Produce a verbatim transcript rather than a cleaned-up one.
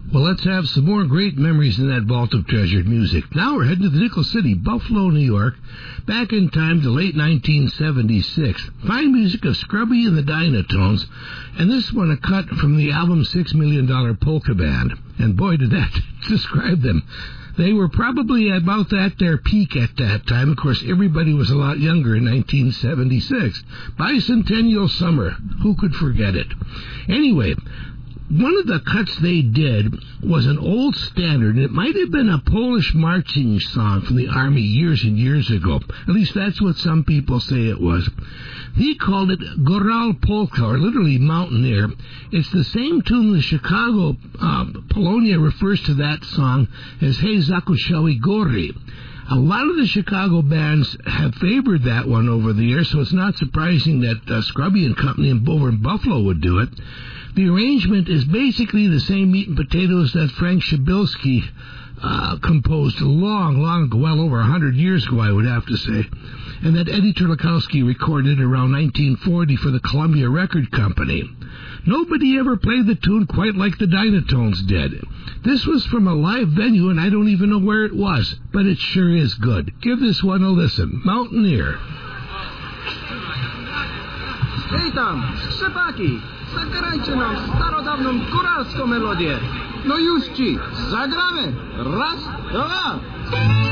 Well, let's have some more great memories in that vault of treasured music. Now we're heading to the Nickel City, Buffalo, New York, back in time to late nineteen seventy-six. Fine music of Scrubby and the Dynatones, and this one a cut from the album Six Million Dollar Polka Band. And boy, did that describe them. They were probably about at their peak at that time. Of course, everybody was a lot younger in nineteen seventy-six. Bicentennial Summer. Who could forget it? Anyway, one of the cuts they did was an old standard, and it might have been a Polish marching song from the Army years and years ago. At least that's what some people say it was. He called it Goral Polka, or literally Mountaineer. It's the same tune the Chicago uh, Polonia refers to that song as Hej Zakuszały Góry. A lot of the Chicago bands have favored that one over the years, so it's not surprising that uh, Scrubby and Company in over in Buffalo would do it. The arrangement is basically the same meat and potatoes that Frank Shabilsky uh, composed long, long ago, well over a hundred years ago, I would have to say, and that Eddie Turlikowski recorded around nineteen forty for the Columbia Record Company. Nobody ever played the tune quite like the Dynatones did. This was from a live venue, and I don't even know where it was, but it sure is good. Give this one a listen. Mountaineer. Hej tam, skrzypaki, zagrajcie nam starodawną góralską melodię. No już ci, zagramy. Raz, dwa.